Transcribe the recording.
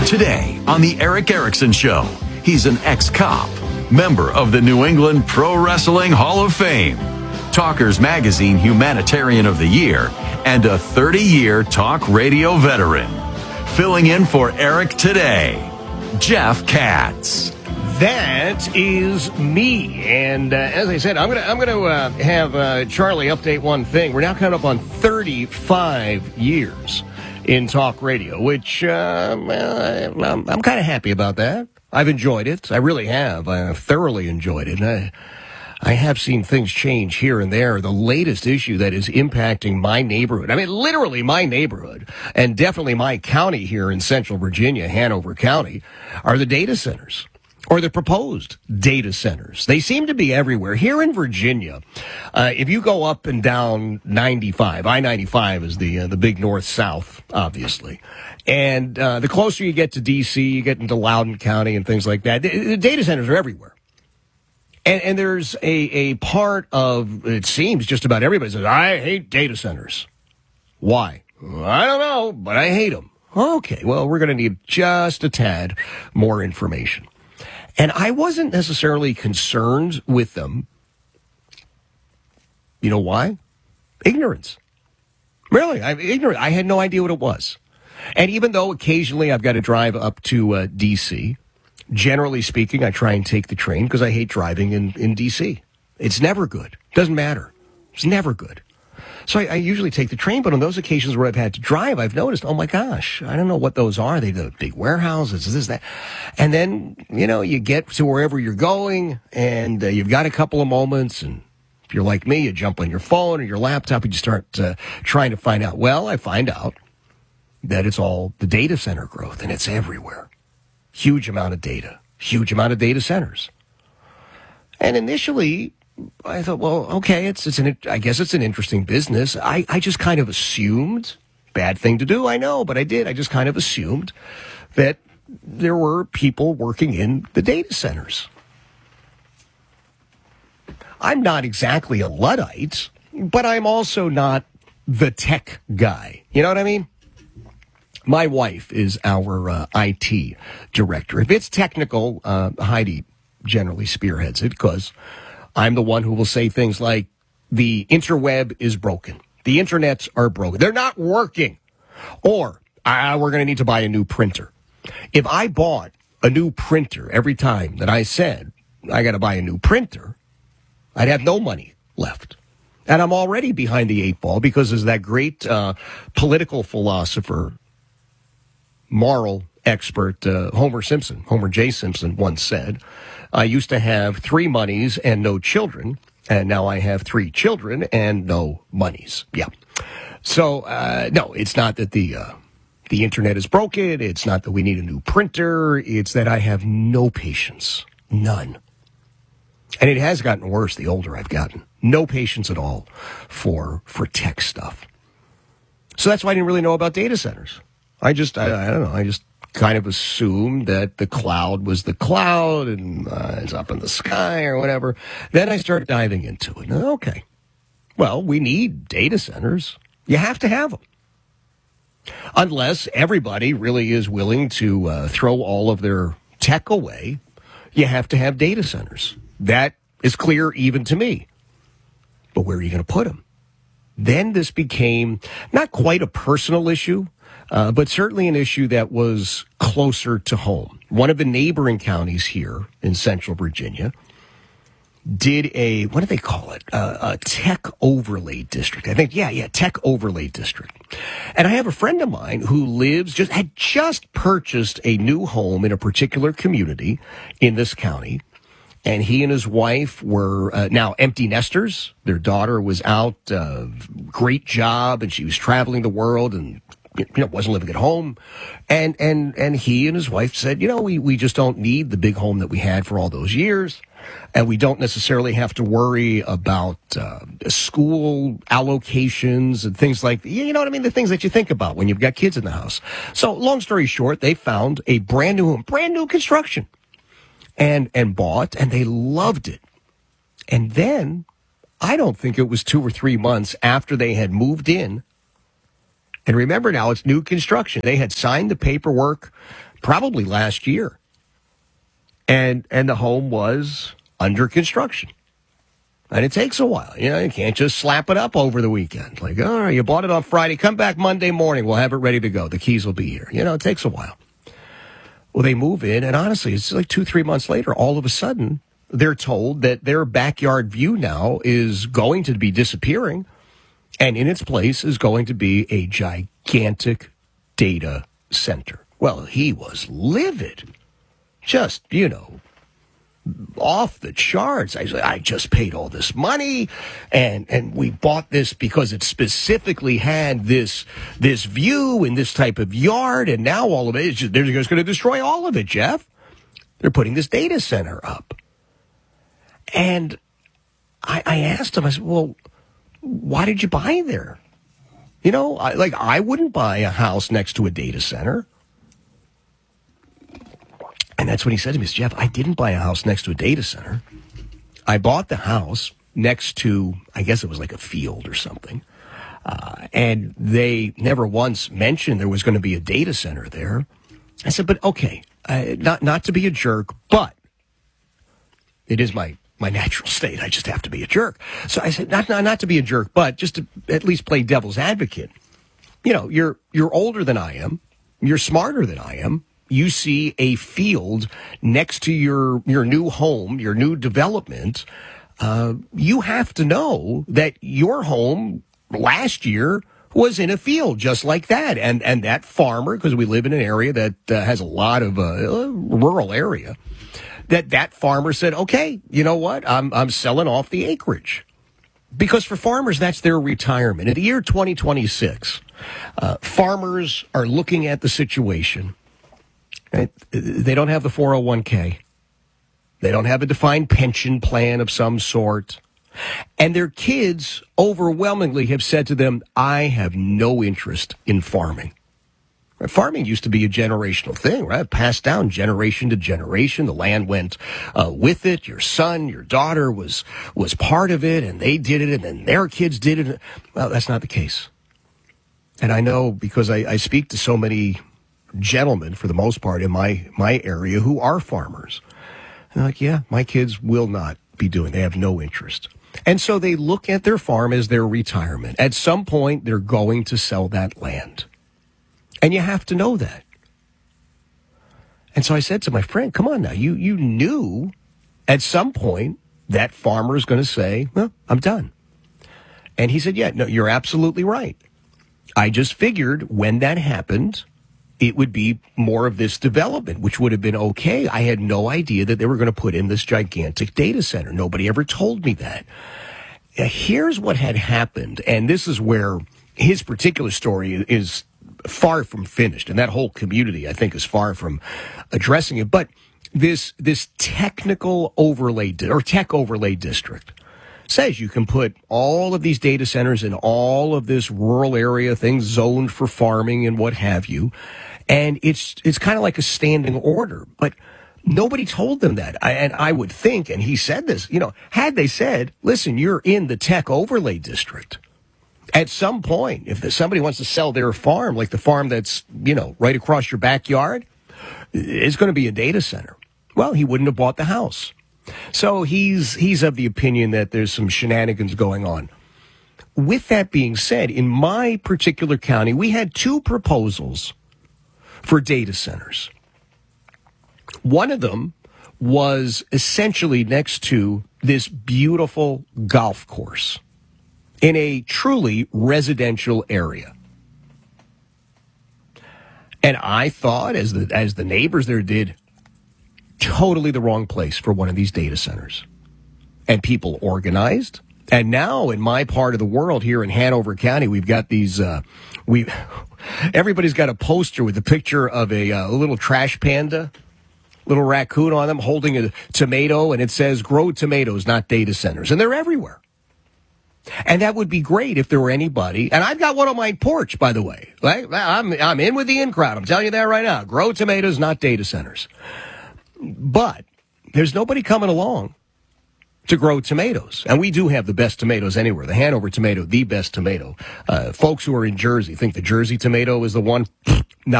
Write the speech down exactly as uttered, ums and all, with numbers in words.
Today on The Eric Erickson Show, he's an ex-cop, member of the New England Pro Wrestling Hall of Fame, Talkers Magazine Humanitarian of the Year, and a thirty-year talk radio veteran. Filling in for Eric today, Jeff Katz. That is me, and uh, as I said, I'm gonna I'm gonna uh, have uh, Charlie update one thing. We're now coming up on thirty-five years in talk radio, which uh, well, I'm, I'm kind of happy about that. I've enjoyed it. I really have. I have thoroughly enjoyed it. I, I have seen things change here and there. The latest issue that is impacting my neighborhood, I mean, literally my neighborhood, and definitely my county here in Central Virginia, Hanover County, are the data centers. Or the proposed data centers. They seem to be everywhere. Here in Virginia, uh, if you go up and down ninety-five, I ninety-five is the uh, the big north-south, obviously. And uh, the closer you get to D C, you get into Loudoun County and things like that. The, the data centers are everywhere. And, and there's a, a part of, it seems, just about everybody says, I hate data centers. Why? I don't know, but I hate them. Okay, well, we're going to need just a tad more information. And I wasn't necessarily concerned with them. You know why? Ignorance. Really, I'm ignorant. I had no idea what it was. And even though occasionally I've got to drive up to uh, D C, generally speaking, I try and take the train because I hate driving in, in D C. It's never good. Doesn't matter. It's never good. So I, I usually take the train, but on those occasions where I've had to drive, I've noticed, oh my gosh, I don't know what those are. They the big warehouses, this, that. And then, you know, you get to wherever you're going, and uh, you've got a couple of moments, and if you're like me, you jump on your phone or your laptop, and you start uh, trying to find out. Well, I find out that it's all the data center growth, and it's everywhere. Huge amount of data. Huge amount of data centers. And initially, I thought, well, okay, it's it's an I guess it's an interesting business. I, I just kind of assumed, bad thing to do, I know, but I did. I just kind of assumed that there were people working in the data centers. I'm not exactly a Luddite, but I'm also not the tech guy. You know what I mean? My wife is our uh, I T director. If it's technical, uh, Heidi generally spearheads it because I'm the one who will say things like, the interweb is broken. The internets are broken. They're not working. Or, ah, we're going to need to buy a new printer. If I bought a new printer every time that I said, I got to buy a new printer, I'd have no money left. And I'm already behind the eight ball because as that great uh, political philosopher, moral expert, uh, Homer Simpson, Homer J. Simpson once said, I used to have three monies and no children, and now I have three children and no monies. Yeah. So, uh, no, it's not that the uh, the internet is broken. It's not that we need a new printer. It's that I have no patience. None. And it has gotten worse the older I've gotten. No patience at all for for tech stuff. So that's why I didn't really know about data centers. I just, I, I don't know, I just kind of assumed that the cloud was the cloud and uh, it's up in the sky or whatever. Then I started diving into it. Okay, well, we need data centers. You have to have them. Unless everybody really is willing to uh, throw all of their tech away, you have to have data centers. That is clear even to me. But where are you going to put them? Then this became not quite a personal issue, Uh, but certainly an issue that was closer to home. One of the neighboring counties here in Central Virginia did a, what do they call it? Uh, a tech overlay district. I think, yeah, yeah, tech overlay district. And I have a friend of mine who lives, just had just purchased a new home in a particular community in this county. And he and his wife were uh, now empty nesters. Their daughter was out, uh, great job, and she was traveling the world and you know, wasn't living at home. And, and, and he and his wife said, you know, we, we just don't need the big home that we had for all those years. And we don't necessarily have to worry about, uh, school allocations and things like, you know what I mean? The things that you think about when you've got kids in the house. So long story short, they found a brand new home, brand new construction and, and bought, and they loved it. And then I don't think it was two or three months after they had moved in. And remember now, it's new construction. They had signed the paperwork probably last year. And and the home was under construction. And it takes a while. You know, you can't just slap it up over the weekend. Like, all right, you bought it on Friday. Come back Monday morning. We'll have it ready to go. The keys will be here. You know, it takes a while. Well, they move in, and honestly, it's like two, three months later, all of a sudden, they're told that their backyard view now is going to be disappearing, and in its place is going to be a gigantic data center. Well, he was livid. Just, you know, off the charts. I I just paid all this money, and and we bought this because it specifically had this this view in this type of yard, and now all of it is just, they're just going to destroy all of it, Jeff. They're putting this data center up. And I, I asked him, I said, well, why did you buy there? You know, I, like I wouldn't buy a house next to a data center. And that's what he said to me. He said, Jeff, I didn't buy a house next to a data center. I bought the house next to, I guess it was like a field or something. Uh, and they never once mentioned there was going to be a data center there. I said, but okay, uh, not not to be a jerk, but it is my, my natural state. I just have to be a jerk. So I said, not, not, not to be a jerk, but just to at least play devil's advocate. You know, you're you're older than I am. You're smarter than I am. You see a field next to your, your new home, your new development, uh, you have to know that your home last year was in a field just like that. And, and that farmer, because we live in an area that uh, has a lot of uh, rural area, that that farmer said, okay, you know what? I'm, I'm selling off the acreage. Because for farmers, that's their retirement. In the year twenty twenty-six, uh, farmers are looking at the situation. They don't have the four oh one k. They don't have a defined pension plan of some sort. And their kids overwhelmingly have said to them, I have no interest in farming. Farming used to be a generational thing, right? Passed down generation to generation. The land went uh, with it. Your son, your daughter was was part of it, and they did it, and then their kids did it. Well, that's not the case. And I know because I, I speak to so many gentlemen, for the most part, in my, my area who are farmers. And like, yeah, my kids will not be doing. They have no interest. And so they look at their farm as their retirement. At some point, they're going to sell that land. And you have to know that. And so I said to my friend, come on now, you, you knew at some point that farmer is going to say, well, I'm done. And he said, yeah, no, you're absolutely right. I just figured when that happened, it would be more of this development, which would have been okay. I had no idea that they were going to put in this gigantic data center. Nobody ever told me that. Here's what had happened, and this is where his particular story is far from finished, and that whole community, I think, is far from addressing it. But this this technical overlay, or tech overlay district says you can put all of these data centers in all of this rural area, things zoned for farming and what have you. And it's it's kind of like a standing order, but nobody told them that. I, and I would think, and he said this, you know, had they said, listen, you're in the tech overlay district. At some point, if somebody wants to sell their farm, like the farm that's, you know, right across your backyard, it's going to be a data center. Well, he wouldn't have bought the house. So he's he's of the opinion that there's some shenanigans going on. With that being said, in my particular county, we had two proposals for data centers. One of them was essentially next to this beautiful golf course in a truly residential area. And I thought, as the as the neighbors there did, totally the wrong place for one of these data centers. And people organized. And now in my part of the world here in Hanover County, we've got these, uh, we, everybody's got a poster with a picture of a, uh, little trash panda, little raccoon on them holding a tomato, and it says, grow tomatoes, not data centers. And they're everywhere. And that would be great if there were anybody, and I've got one on my porch, by the way. Right? I'm, I'm in with the in crowd. I'm telling you that right now. Grow tomatoes, not data centers. But there's nobody coming along to grow tomatoes. And we do have the best tomatoes anywhere. The Hanover tomato, the best tomato. Uh, folks who are in Jersey think the Jersey tomato is the one. Not